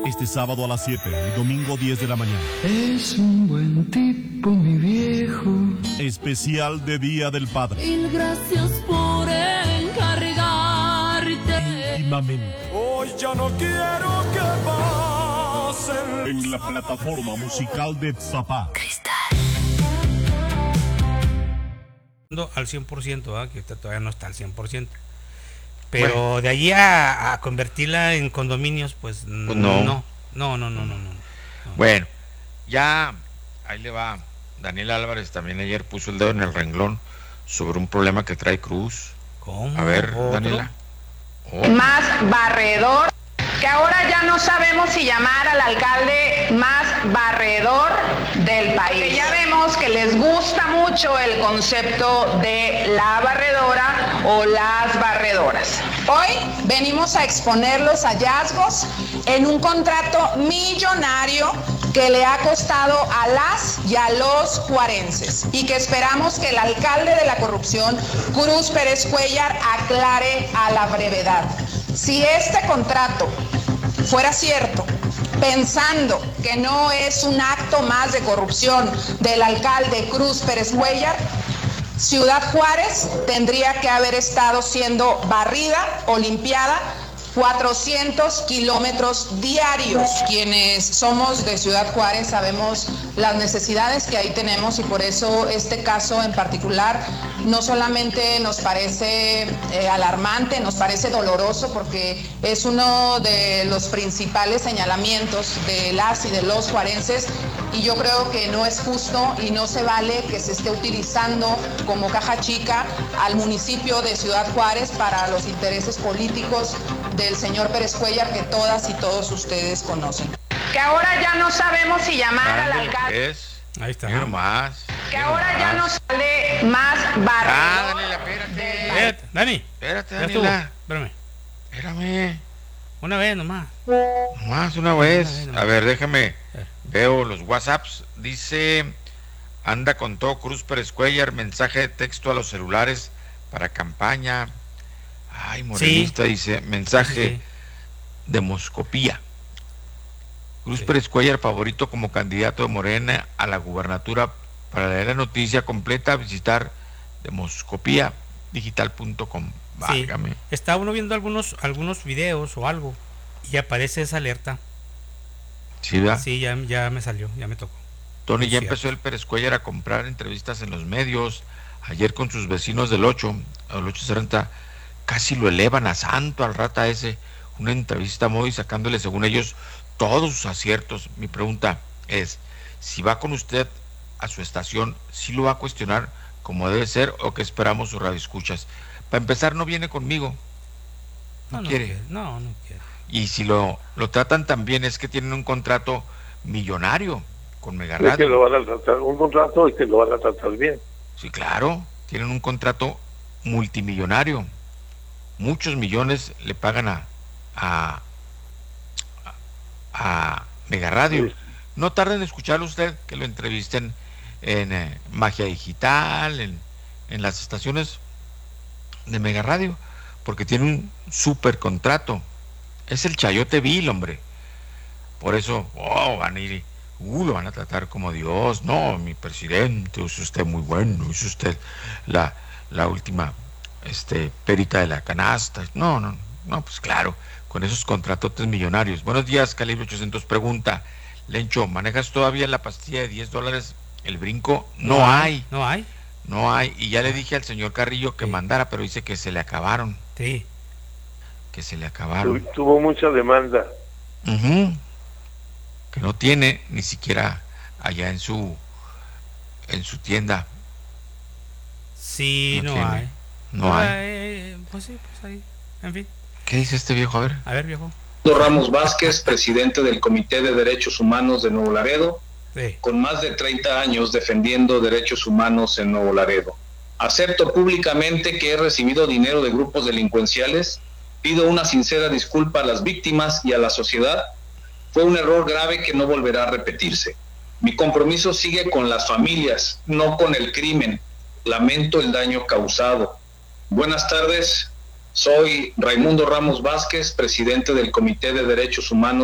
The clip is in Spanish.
Este sábado a las 7 y domingo 10 de la mañana. Es un buen tipo, mi viejo. Especial de Día del Padre. Mil gracias por encargarte. Íntimamente. Hoy ya no quiero que pasen. En la plataforma musical de Zapá. Al 100%, ¿verdad? Que todavía no está al 100%. Pero bueno, de allí a convertirla en condominios, pues no. Bueno, ya ahí le va. Daniel Álvarez también ayer puso el dedo en el renglón sobre un problema que trae Cruz. ¿Cómo? A ver, ¿otro? Daniela. Más barredor, que ahora ya no sabemos si llamar al alcalde más barredor del país. Que ya vemos que les gusta mucho el concepto de la barredora o las barredoras. Hoy venimos a exponer los hallazgos en un contrato millonario que le ha costado a las y a los juarenses y que esperamos que el alcalde de la corrupción, Cruz Pérez Cuéllar, aclare a la brevedad. Si este contrato fuera cierto, pensando que no es un acto más de corrupción del alcalde Cruz Pérez Cuéllar, Ciudad Juárez tendría que haber estado siendo barrida o limpiada 400 kilómetros diarios. Quienes somos de Ciudad Juárez sabemos las necesidades que ahí tenemos y por eso este caso en particular no solamente nos parece alarmante, nos parece doloroso porque es uno de los principales señalamientos de las y de los juarenses y yo creo que no es justo y no se vale que se esté utilizando como caja chica al municipio de Ciudad Juárez para los intereses políticos del señor Pérez Cuéllar que todas y todos ustedes conocen. Que ahora ya no sabemos si llamar al alcalde. Ahí está. Más. Que ahora ya no sale más barrio. Daniela, espérate. Dani. Espérate, Daniela. Espérame. Una vez nomás. Nomás una vez. A ver, déjame. Veo los WhatsApps. Dice, anda con todo Cruz Pérez Cuéllar, mensaje de texto a los celulares para campaña. Ay, morenista, sí. Dice, mensaje de moscopía. Cruz Pérez Cuéllar, favorito como candidato de Morena a la gubernatura. Para leer la noticia completa, visitar demoscopiadigital.com. Válgame. Sí. Está uno viendo algunos videos o algo y aparece esa alerta. ¿Sí, verdad? Sí, ya me salió, ya me tocó. Tony, ya empezó el Pérez Cuéllar a comprar entrevistas en los medios. Ayer con sus vecinos del 870, casi lo elevan a santo al rata ese. Una entrevista muy sacándole, según ellos, todos sus aciertos. Mi pregunta es, si va con usted a su estación, ¿sí lo va a cuestionar como debe ser o qué esperamos sus radioescuchas? Para empezar, no viene conmigo. No quiere. No quiere. Y si lo tratan tan bien es que tienen un contrato millonario con Mega Radio. Es que lo van a tratar, un contrato y que lo van a tratar bien. Sí, claro, tienen un contrato multimillonario. Muchos millones le pagan a Mega Radio. Sí. No tarden en escucharlo usted, que lo entrevisten en Magia Digital, en las estaciones de Mega Radio, porque tiene un súper contrato. Es el Chayote Vil, hombre. Por eso, van a ir, lo van a tratar como Dios. No, mi presidente, es usted muy bueno, es usted la última perita de la canasta. No, pues claro, con esos contratotes millonarios. Buenos días, Calibre 800 pregunta, Lencho, ¿manejas todavía la pastilla de $10? El brinco, no hay. ¿No hay? No hay, y ya le dije al señor Carrillo que mandara, pero dice que se le acabaron. Sí. Que se le acabaron. Tuvo mucha demanda. Que no tiene ni siquiera allá en su tienda. Sí, no hay. No hay. Pues sí, pues ahí. En fin. ¿Qué dice este viejo? A ver, viejo. Ramos Vázquez, presidente del Comité de Derechos Humanos de Nuevo Laredo, sí, con más de 30 años defendiendo derechos humanos en Nuevo Laredo. Acepto públicamente que he recibido dinero de grupos delincuenciales. Pido una sincera disculpa a las víctimas y a la sociedad. Fue un error grave que no volverá a repetirse. Mi compromiso sigue con las familias, no con el crimen. Lamento el daño causado. Buenas tardes, soy Raimundo Ramos Vázquez, presidente del Comité de Derechos Humanos